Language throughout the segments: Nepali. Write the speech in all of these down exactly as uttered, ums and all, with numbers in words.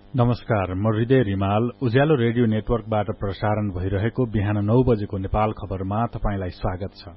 नमस्कार, म हृदय रिमाल। उज्यालो रेडियो नेटवर्कबाट प्रसारण भइरहेको बिहान नौ बजेको नेपाल खबरमा तपाईंलाई स्वागत छ।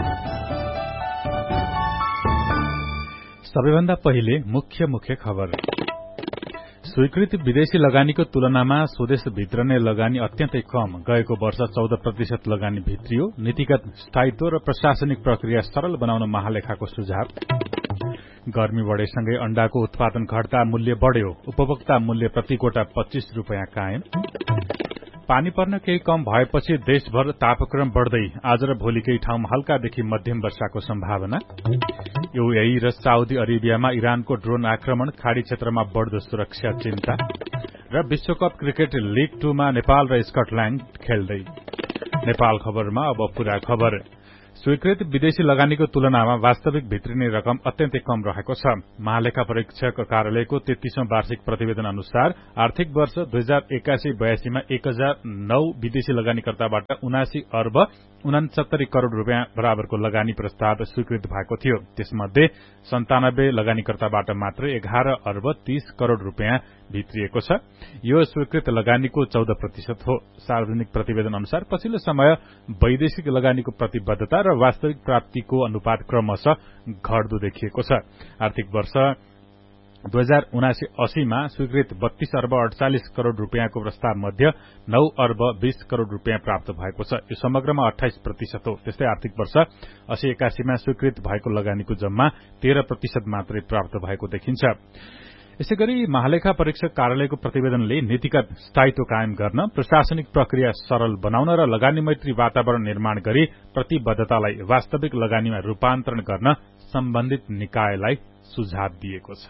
सबैभन्दा पहिले मुख्य मुख्य खबर। स्वीकृत विदेशी लगानीको तुलनामा स्वदेशभित्र नै लगानी अत्यन्तै कम। गएको वर्ष चौध प्रतिशत लगानी भित्रियो। नीतिगत स्थायित्व र प्रशासनिक प्रक्रिया सरल बनाउन महालेखाको सुझाव। गर्मी बढेसँगै अण्डाको उत्पादन घट्दा मूल्य बढ्यो। उपभोक्ता मूल्य प्रति गोटा पच्चीस रूपियाँ कायम। पानी पर्न केही कम भएपछि देशभर तापक्रम बढ्दै। आज र भोलि केही ठाउँमा हल्कादेखि मध्यम वर्षाको सम्भावना। यूएई र साउदी अरेबियामा इरानको ड्रोन आक्रमण, खाड़ी क्षेत्रमा बढ्दो सुरक्षा चिन्ता। र विश्वकप क्रिकेट लीग टूमा नेपाल र स्कटल्याण्ड खेल्दै। नेपाल खबरमा अब पूरा खबर। स्वीकृत विदेशी लगानीको तुलनामा वास्तविक भित्रिने रकम अत्यन्तै कम रहेको छ। महालेखा परीक्षक कार्यालयको तेत्तीसौं वार्षिक प्रतिवेदन अनुसार आर्थिक वर्ष दुई हजार एकासी बयासीमा एक हजार नौ विदेशी लगानीकर्ताबाट उनासी अर्ब उनासत्तरी करोड़ रूपियाँ बराबरको लगानी प्रस्ताव स्वीकृत भएको थियो। त्यसमध्ये सन्तानब्बे लगानीकर्ताबाट मात्रै एघार अर्ब तीस करोड़ रूपियाँ भित्रिएको छ। यो स्वीकृत लगानीको चौध प्रतिशत हो। सार्वजनिक प्रतिवेदन अनुसार पछिल्लो समय वैदेशिक लगानीको प्रतिबद्धता र वास्तविक प्राप्तिको अनुपात क्रमशः घट्दो देखिएको छ। आर्थिक वर्ष दुई हजार उनासी अस्सीमा स्वीकृत बत्तीस अर्ब अडचालिस करोड़ रूपियाँको प्रस्ताव मध्ये नौ अर्ब बीस करोड़ रूपियाँ प्राप्त भएको छ। यो समग्रमा अठाइस प्रतिशत हो। त्यस्तै आर्थिक वर्ष अस्सी एकासीमा स्वीकृत भएको लगानीको जम्मा तेह्र प्रतिशत मात्रै प्राप्त भएको देखिन्छ। यसैगरी महालेखा परीक्षक कार्यालयको प्रतिवेदनले नीतिगत स्थायित्व कायम गर्न, प्रशासनिक प्रक्रिया सरल बनाउन र लगानी मैत्री वातावरण निर्माण गरी प्रतिबद्धतालाई वास्तविक लगानीमा रूपान्तरण गर्न सम्बन्धित निकायलाई सुझाव दिएको छ।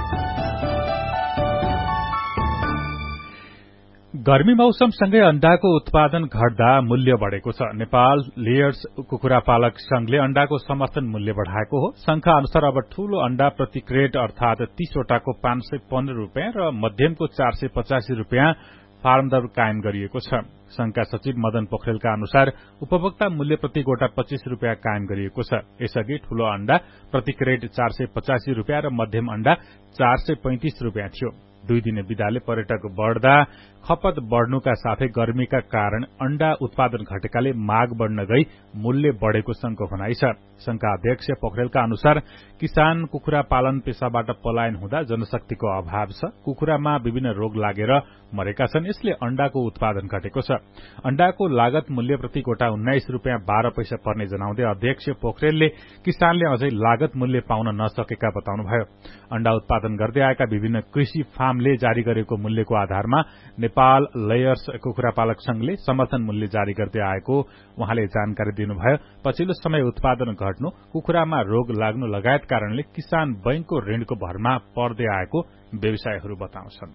गर्मी मौसमसँगै अण्डाको उत्पादन घट्दा मूल्य बढ़ेको छ। नेपाल लेयर्स कुखुरा पालक संघले अण्डाको समर्थन मूल्य बढ़ाएको हो। संघका अनुसार अब ठूलो अण्डा प्रति क्रेट अर्थात तीसवटाको पाँच सय पन्ध्र रूपियाँ र मध्यमको चार सय पचासी रूपियाँ फार्म दर कायम गरिएको छ। संघका सचिव मदन पोखरेलका अनुसार उपभोक्ता मूल्य प्रति गोटा पच्चीस रूपियाँ कायम गरिएको छ। यसअघि ठूलो अण्डा प्रति क्रेट चार सय पचासी रूपियाँ र मध्यम अण्डा चार सय पैंतिस रूपियाँ थियो। दुई दिने विदाले पर्यटक बढ़दा खपत बढ़नुका साथै गर्मीका कारण अण्डा उत्पादन घटेकाले माग बढ़न गई मूल्य बढ़ेको संघको भनाइ छ। संघका अध्यक्ष पोखरेलका अनुसार किसान कुखुरा पालन पेशाबाट पलायन हुँदा जनशक्तिको अभाव छ। कुखुरामा विभिन्न रोग लागेर मरेका छन्। यसले अण्डाको उत्पादन घटेको छ। अण्डाको लागत मूल्य प्रति गोटा उन्नाइस रूपियाँ बाह्र पैसा पर्ने जनाउँदै अध्यक्ष पोखरेलले किसानले अझै लागत मूल्य पाउन नसकेका बताउनुभयो। अण्डा उत्पादन गर्दै आएका विभिन्न कृषि फार्मले जारी गरेको मूल्यको आधारमा नेपाल लेयर्स कुखुरा पालक संघले समर्थन मूल्य जारी गर्दै आएको उहाँले जानकारी दिनुभयो। पछिल्लो समय उत्पादन घट्नु, कुखुरामा रोग लाग्नु लगायत कारणले किसान बैंकको ऋणको भरमा पर्दै आएको व्यवसायीहरू बताउँछन्।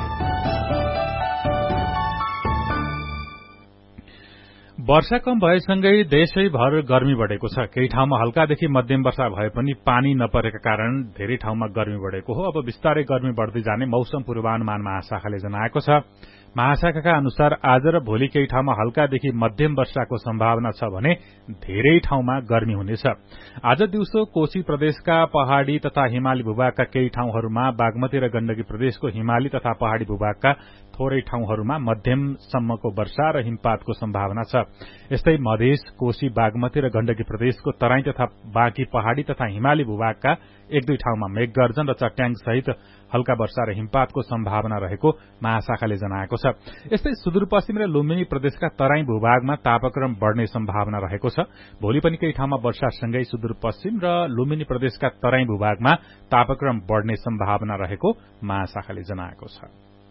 वर्षा कम भएसँगै देशैभर गर्मी बढ़ेको छ। केही ठाउँमा हल्कादेखि मध्यम वर्षा भए पनि पानी नपरेका कारण धेरै ठाउँमा गर्मी बढ़ेको हो। अब बिस्तारै गर्मी बढ़दै जाने मौसम पूर्वानुमान महाशाखाले जनाएको छ। महाशाखाका अनुसार आज र भोलि केही ठाउँमा हल्कादेखि मध्यम वर्षाको सम्भावना छ भने धेरै ठाउँमा गर्मी हुनेछ। आज दिउँसो कोशी प्रदेशका पहाड़ी तथा हिमाली भूभागका केही ठाउँहरूमा, बागमती र गण्डकी प्रदेशको हिमाली तथा पहाड़ी भूभागका थोरै ठाउँहरूमा मध्यमसम्मको वर्षा र हिमपातको सम्भावना छ। यस्तै मधेस, कोशी, बागमती र गण्डकी प्रदेशको तराई तथा बाँकी पहाड़ी तथा हिमाली भूभागका एक दुई ठाउँमा मेघगर्जन र चट्याङ सहित हल्का वर्षा र हिमपातको सम्भावना रहेको महाशाखाले जनाएको छ। यस्तै सुदूरपश्चिम र लुम्बिनी प्रदेशका तराई भूभागमा तापक्रम बढ़ने सम्भावना रहेको छ। भोलि पनि केही ठाउँमा वर्षासँगै सुदूरपश्चिम र लुम्बिनी प्रदेशका तराई भूभागमा तापक्रम बढ़ने सम्भावना रहेको महाशाखाले जनाएको छ।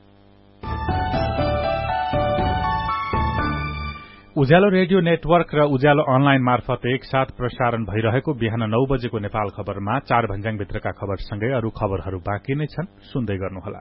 उज्यालो रेडियो नेटवर्क र उज्यालो अनलाइन मार्फत एकसाथ प्रसारण भइरहेको बिहान नौ बजेको नेपाल खबरमा चार भन्ज्याङभित्रका खबरसँगै अरू खबरहरू बाँकी नै छन्, सुन्दै गर्नुहोला।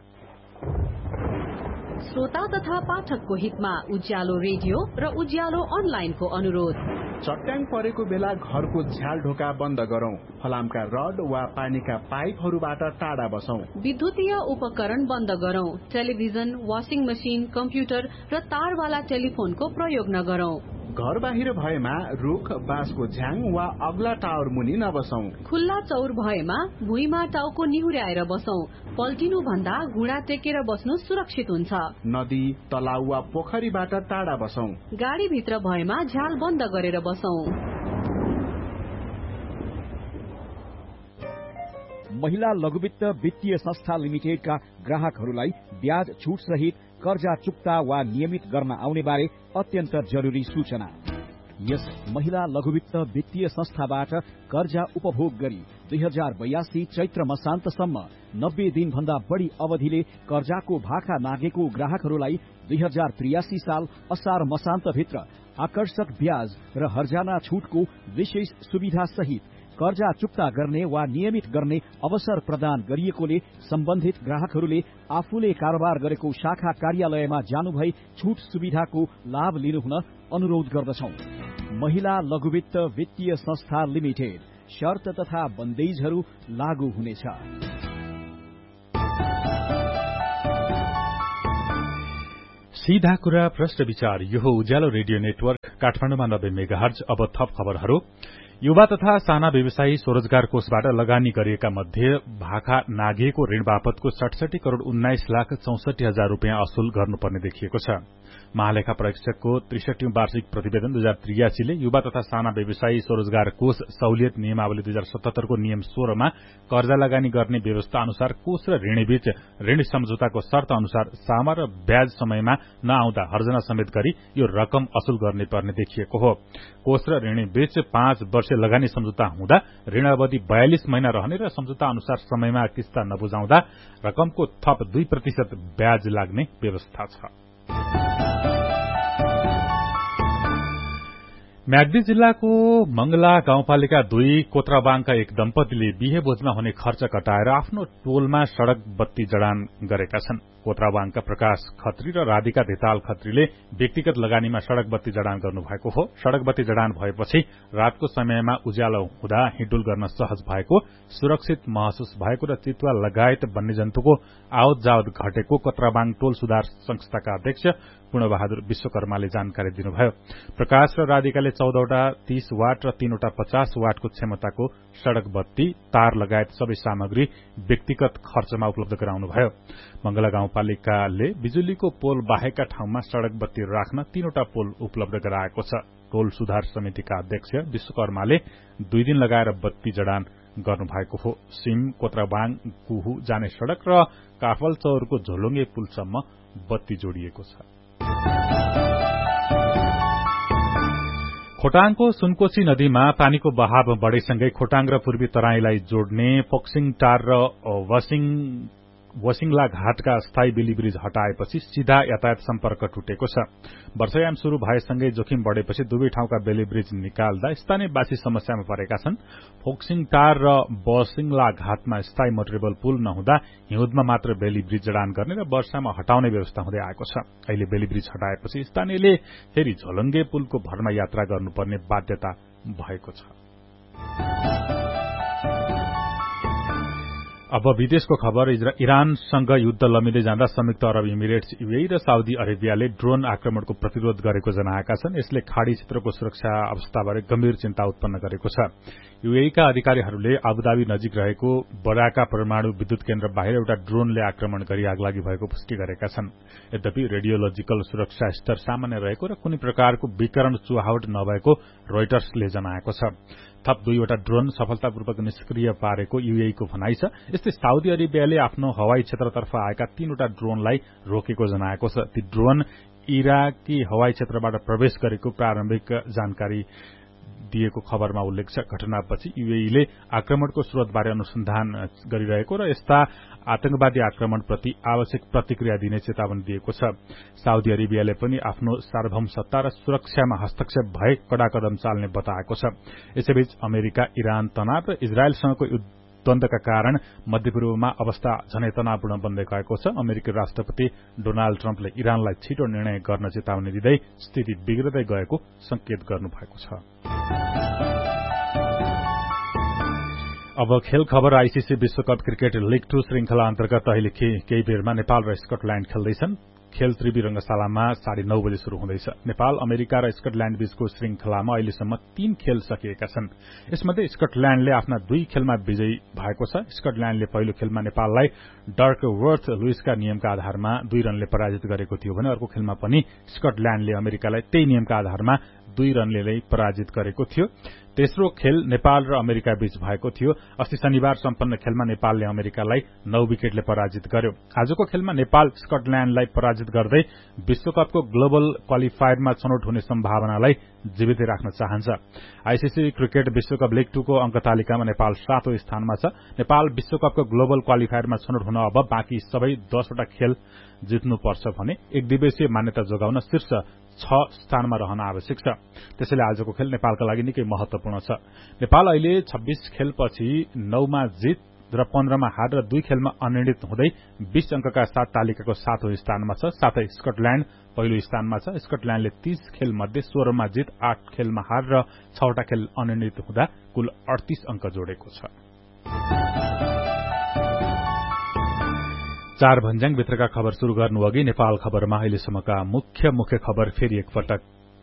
श्रोता तथा पाठकको हितमा उज्यालो रेडियो र उज्यालो अनलाइनको अनुरोध। चट्याङ परेको बेला घरको झ्याल ढोका बन्द गरौं। फलामका रड वा पानीका पाइपहरूबाट टाढा बसौं। विद्युतीय उपकरण बन्द गरौं। टेलिभिजन, वाशिङ मशिन, कम्प्युटर र तारवाला टेलिफोनको प्रयोग नगरौं। घर बाहिर भएमा रुख, बाँसको झ्याङ वा अग्ला टावर मुनि नबसौं। खुल्ला चौर भएमा भुइँमा टाउको निहुर्याएर बसौं। पल्टिनु भन्दा घुँडा टेकेर बस्नु सुरक्षित हुन्छ। नदी, तलाउ वा पोखरीबाट टाढा बसौं। गाडी भित्र भएमा झ्याल बन्द गरेर बसौं। महिला लघुवित्त वित्तीय संस्था लिमिटेडका ग्राहकहरूलाई ब्याज छुट सहित कर्जा चुक्ता वा नियमित गर्न आउने बारे अत्यन्त जरुरी सूचना। यस महिला लघुवित्त वित्तीय संस्थाबाट कर्जा उपभोग गरी दुई हजार बयासी चैत्र मसान्तसम्म नब्बे दिन भन्दा बढ़ी अवधिले कर्जाको भाका नागेको ग्राहकहरूलाई दुई हजार त्रियासी साल असार मसान्तभित्र आकर्षक ब्याज र हर्जाना छुटको विशेष सुविधा सहित कर्जा चुक्ता गर्ने वा नियमित गर्ने अवसर प्रदान गरिएकोले सम्बन्धित ग्राहकहरूले आफूले कारोबार गरेको शाखा कार्यालयमा जानुभई छुट सुविधाको लाभ लिनुहुन अनुरोध गर्दछौं। महिला लघुवित्त वित्तीय संस्था लिमिटेड। शर्त तथा बन्देजहरू लागू हुनेछ। सीधा कुरा प्रश्न विचार। यो हो उज्यालो रेडियो नेटवर्क काठमाडौँमा नब्बे मेगाहर्ज। अब थप खबरहरू। युवा तथा साना व्यवसायी स्वरोजगार कोषबाट लगानी गरिएका मध्ये भाका नागिएको ऋण बापतको सडसठी करोड़ उन्नाइस लाख चौसठी हजार रूपियाँ असुल गर्नुपर्ने देखिएको छ। महालेखा परीक्षकको त्रिसठीौं वार्षिक प्रतिवेदन दुई हजार त्रियासीले युवा तथा साना व्यवसायी स्वरोजगार कोष सहुलियत नियमावली दुई हजार सतहत्तरको नियम सोह्रमा कर्जा लगानी गर्ने व्यवस्था अनुसार कोष र ऋणीबीच ऋण सम्झौताको शर्त अनुसार सामा र ब्याज समयमा नआउँदा हर्जना समेत गरी यो रकम असुल गर्ने पर्ने देखिएको हो। कोष र ऋणीबीच पाँच वर्ष लगानी सम्झौता हुँदा ऋण अवधि बयालिस महिना रहने र सम्झौता अनुसार समयमा किस्ता नबुझाउँदा रकमको थप दुई प्रतिशत ब्याज लाग्ने व्यवस्था छ। म्याग्दी जिल्लाको मंगला गाउँपालिका दुई कोत्राबाङका एक दम्पतिले बिहे भोजमा हुने खर्च कटाएर आफ्नो टोलमा सड़क बत्ती जडान गरेका छन्। कोत्राबाङका प्रकाश खत्री र राधिका धिताल खत्रीले व्यक्तिगत लगानीमा सड़क बत्ती जडान गर्नुभएको हो। सड़क बत्ती जडान भएपछि रातको समयमा उज्यालो हुँदा हिँडुल गर्न सहज भएको, सुरक्षित महसुस भएको र चितुवा लगायत वन्यजन्तुको आवत जावत घटेको कोत्राबाङ टोल सुधार संस्थाका अध्यक्ष पूर्णबहादुर विश्वकर्माले जानकारी दिनुभयो। प्रकाश र राधिकाले चौधवटा तीस वाट र तीनवटा पचास वाटको क्षमताको सड़क बत्ती, तार लगायत सबै सामग्री व्यक्तिगत खर्चमा उपलब्ध गराउनुभयो। मंगला गाउँपालिकाले बिजुलीको पोल बाहेकका ठाउँमा सड़क बत्ती राख्न तीनवटा पोल उपलब्ध गराएको छ। टोल सुधार समितिका अध्यक्ष विश्वकर्माले दुई दिन लगाएर बत्ती जडान गर्नुभएको हो। सिम कोत्राबाङ कुहु जाने सड़क र काफल चौरको झोलुङ्गे पुलसम्म बत्ती जोडिएको छ। खोटाङको सुनकोशी नदीमा पानीको बहाव बढ़ेसँगै खोटाङ र पूर्वी तराईलाई जोड्ने फोक्सिङ टार र वसिङ वसिङला घाटका स्थायी बेली ब्रिज हटाएपछि सीधा यातायात सम्पर्क टुटेको छ। वर्षायाम शुरू भएसँगै जोखिम बढ़ेपछि दुवै ठाउँका बेली ब्रिज निकाल्दा स्थानीयवासी समस्यामा परेका छन्। फोक्सिङ टार र वसिङला घाटमा स्थायी मोटरेबल पुल नहुँदा हिउँदमा मात्र बेली ब्रिज जडान गर्ने र वर्षामा हटाउने व्यवस्था हुँदै आएको छ। अहिले बेली ब्रिज हटाएपछि स्थानीयले फेरि झोलुङ्गे पुलको भरमा यात्रा गर्नुपर्ने बाध्यता भएको छ। अब विदेशको खबर। इरानसँग युद्ध लमिँदै जाँदा संयुक्त अरब इमिरेट्स, यूएई र साउदी अरेबियाले ड्रोन आक्रमणको प्रतिरोध गरेको जनाएका छन्। यसले खाड़ी क्षेत्रको सुरक्षा अवस्थाबारे गम्भीर चिन्ता उत्पन्न गरेको छ। यूएईका अधिकारीहरूले अबुधाबी नजिक रहेको बराका परमाणु विद्युत केन्द्र बाहिर एउटा ड्रोनले आक्रमण गरी आगलागी भएको पुष्टि गरेका छन्। यद्यपि रेडियोलोजिकल सुरक्षा स्तर सामान्य रहेको र कुनै प्रकारको विकिरण चुहावट नभएको रोइटर्सले जनाएको छ। थप दुईवटा ड्रोन सफलतापूर्वक निष्क्रिय पारेको यूएईको भनाइ छ। यस्तै साउदी अरेबियाले आफ्नो हवाई क्षेत्रतर्फ आएका तीनवटा ड्रोनलाई रोकेको जनाएको छ। ती ड्रोन इराकी हवाई क्षेत्रबाट प्रवेश गरेको प्रारम्भिक जानकारी दिएको खबरमा उल्लेख छ। घटनापछि यूएईले आक्रमणको स्रोतबारे अनुसन्धान गरिरहेको र यस्ता आतंकवादी आक्रमणप्रति आवश्यक प्रतिक्रिया दिने चेतावनी दिएको छ। साउदी अरेबियाले पनि आफ्नो सार्वभौमसत्ता र सुरक्षामा हस्तक्षेप भए कड़ा कदम चाल्ने बताएको छ। यसैबीच अमेरिका इरान तनाव र इजरायलसँगको द्वन्द्वका कारण मध्यपूर्वमा अवस्था झनै तनावपूर्ण बन्दै गएको छ। अमेरिकी राष्ट्रपति डोनाल्ड ट्रम्पले इरानलाई छिटो निर्णय गर्न चेतावनी दिँदै स्थिति बिग्रदै गएको संकेत गर्नुभएको छ। अब खेल खबर। आईसीसी विश्वकप क्रिकेट लीग टू श्रृंखला अन्तर्गत अहिले केही बेरमा नेपाल र स्कटल्याण्ड खेल्दैछन्। खेल त्रिवी रंगशालामा साढे नौ बजे शुरू हुँदैछ। नेपाल, अमेरिका र स्कटल्याण्ड बीचको श्रृंखलामा अहिलेसम्म तीन खेल सकिएका छन्। यसमध्ये स्कटल्याण्डले आफ्ना दुई खेलमा विजयी भएको छ। स्कटल्याण्डले पहिलो खेलमा नेपाललाई डर्कवर्थ लुइसका नियमका आधारमा दुई रनले पराजित गरेको थियो भने अर्को खेलमा पनि स्कटल्याण्डले अमेरिकालाई त्यही नियमका आधारमा दुई रनले पराजित गरेको थियो। तेस्रो खेल नेपाल र अमेरिका बीच भएको थियो। अस्ति शनिबार सम्पन्न खेलमा नेपालले अमेरिकालाई नौ विकेटले पराजित गर्यो। आजको खेलमा नेपाल स्कटल्याण्डलाई पराजित गर्दै विश्वकपको ग्लोबल क्वालिफायरमा छनौट हुने सम्भावनालाई जीवितै राख्न चाहन्छ। आईसीसी क्रिकेट विश्वकप लीग टू को अंक तालिकामा नेपाल सातौं स्थानमा छ। नेपाल विश्वकपको ग्लोबल क्वालिफायरमा छनौट हुन अब बाँकी सबै दसवटा खेल जित्नुपर्छ भने एक दिवसीय मान्यता जोगाउन शीर्ष छ स्थानमा रहन आवश्यक छ। त्यसैले आजको खेल नेपालका लागि निकै महत्वपूर्ण छ। नेपाल अहिले छब्बीस खेलपछि नौमा जित र पन्ध्रमा हार र दुई खेलमा अनिर्णित हुँदै बीस अंकका साथ तालिकाको सातौं स्थानमा छ। साथै स्कटल्याण्ड पहिलो स्थानमा छ। स्कटल्याण्डले तीस खेल मध्ये सोह्रमा जित, आठ खेलमा हार र छवटा खेल अनिर्णित हुँदा कुल अडतीस अंक जोडेको छ। चार भन्ज्याङ भित्रका खबर शुरू गर्नु अघि नेपाल खबरमा अहिलेसम्मका मुख्य मुख्य खबर फेरि एकपटक।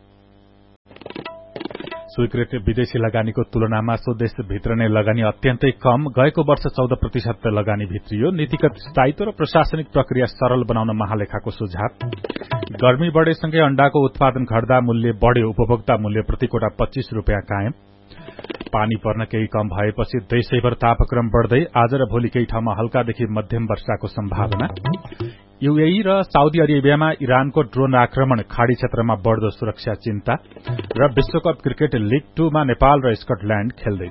स्वीकृत विदेशी लगानीको तुलनामा स्वदेशभित्र नै लगानी अत्यन्तै कम। गएको वर्ष चौध प्रतिशत लगानी भित्रियो। नीतिगत स्थायित्व र प्रशासनिक प्रक्रिया सरल बनाउन महालेखाको सुझाव। गर्मी बढेसँगै अण्डाको उत्पादन घट्दा मूल्य बढ्यो। उपभोक्ता मूल्य प्रति कोटा पच्चीस रूपियाँ कायम। पानी पर्न केही कम भएपछि देशैभर तापक्रम बढ्दै आज र भोलि केही ठाउँमा हल्कादेखि मध्यम वर्षाको सम्भावना। यूएई र साउदी अरेबियामा इरानको ड्रोन आक्रमण, खाड़ी क्षेत्रमा बढ्दो सुरक्षा चिन्ता र विश्वकप क्रिकेट लीग टू मा नेपाल र स्कटल्याण्ड खेल्दै।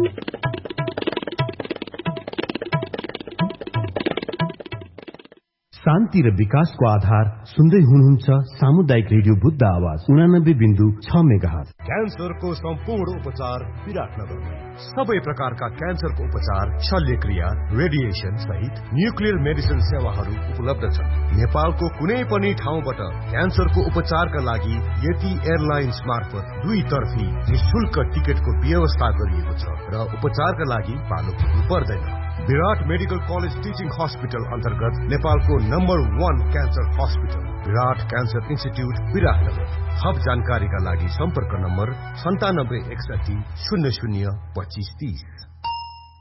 शान्ति र विकासको आधार सुन्दै हुनुहुन्छ सामुदायिक रेडियो बुद्ध आवाज उनानब्बे बिन्दु छ मेगाहर्ज। क्यान्सरको सम्पूर्ण उपचार विराटनगर। सबै प्रकारका क्यान्सरको उपचार, शल्यक्रिया, रेडिएसन सहित न्युक्लियर मेडिसिन सेवाहरू उपलब्ध छन्। नेपालको कुनै पनि ठाउँबाट क्यान्सरको उपचारका लागि यति एयरलाइन्स मार्फत दुई तर्फी निशुल्क टिकटको व्यवस्था गरिएको छ र उपचारका लागि पालो पुग्नु पर्दैन। विराट मेडिकल कलेज टिचिङ हस्पिटल अन्तर्गत नेपालको नम्बर वन क्यान्सर हस्पिटल विराट क्यान्सर इन्स्टिट्यूट विराटनगर। थप जानकारीका लागि सम्पर्क नम्बर सन्तानब्बे एकसठी शून्य शून्य पच्चीस तीस।